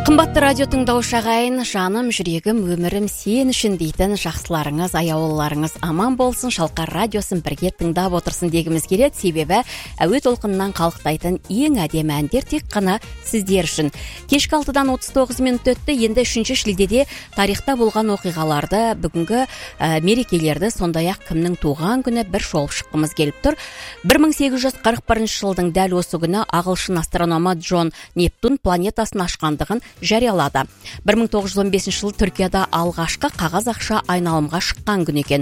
Қымбатты радио тыңдаушы ағайын, жаным, жүрегім, өмірім сен үшін дейтін жақсыларыңыз, аяулыларыңыз аман болсын, Шалқар радиосын бірге тыңдап отырсын дегіміз келеді. Себебі әуе толқынынан қалықтайтын ең әдемі әндер тек қана сіздер үшін. Кешкі 6-дан 39 минут өтті. Енді 3 шілдеде тарихта болған оқиғаларды, бүгінгі мерекелерді, сондай-ақ кімнің туған күні бір шолып шыққымыз келіп тұр. 1841 жылдың дәл осы күні ағылшын астрономы Джон Нептун планетасын ашқандығын жариялады. 1915 жылы Түркияда алғашқы қағаз ақша айналымға шыққан күн екен.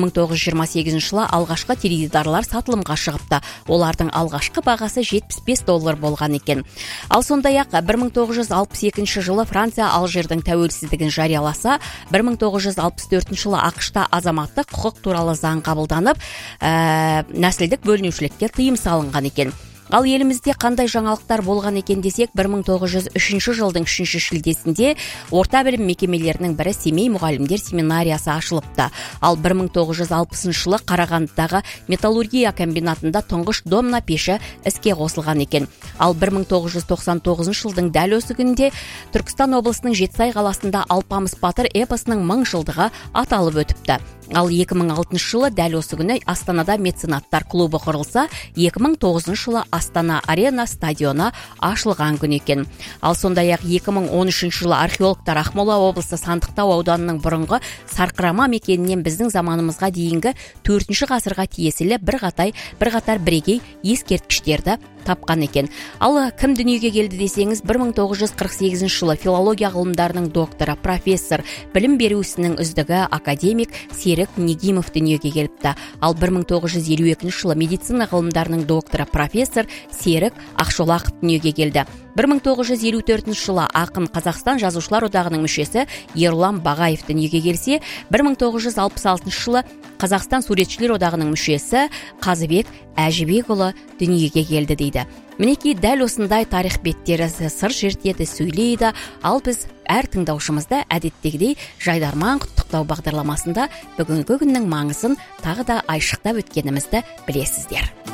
1928 жылы алғашқы теледидарлар сатылымға шығыпты. Олардың алғашқы бағасы $75 болған екен. Ал сондай-ақ 1962 жылы Франция Алжирдің тәуелсіздігін жарияласа, 1964 жылы ақш-та азаматтық құқық туралы заң қабылданып, нәсілдік бөлінушілікке тыйым салынған екен. Ал елімізде қандай жаңалықтар болған екен десек, 1903 жылдың 3 шілдесінде орта білім мекемелерінің бірі Семей мұғалімдер семинариясы ашылыпты. Ал 1960 жылы Қарағандыдағы металлургия комбинатында тұңғыш домна пеші іске қосылған екен. Ал 1999 жылдың дәл осы күнде Түркістан облысының Жетісай қаласында Алпамыс батыр эпосының 1000 жылдығы аталып өтіпті. Ал 2006 жылы дәл осы күні Астанада меценаттар клубы құрылса, 2009 жылы Астана Арена стадионы ашылған күн екен. Ал сондай-ақ 2013 жылы археологтар Ақмола облысы Сандықтау ауданының бұрынғы Сарқырама мекенінен біздің заманымызға дейінгі 4 ғасырға тиесілі бір қатар бірегей ескерткіштерді тапқан екен. Ал кім дүниеге келді десеңіз, 1948 жылы филология ғылымдарының докторы, профессор, білім беру ісінің үздігі академик Серік Негимов дүниеге келіпті. Ал 1952 жылы медицина ғылымдарының докторы, профессор Серік Ақшолақов дүниеге келді. 1954 жылы ақын Қазақстан жазушылар одағының мүшесі Ерлан Бағаев дүниеге келсе, 1966 жылы Қазақстан суретшілер одағының мүшесі Қазыбек Әжібекұлы дүниеге келді дейді. Мінекей дәл осындай тарих беттері сыр шертеді, сөйлейді. Ал біз әр тыңдаушымызды әдеттегідей Жайдарман құттықтау бағдарламасында бүгінгі күннің маңызын тағы да айшықтап өткенімізді білесіздер.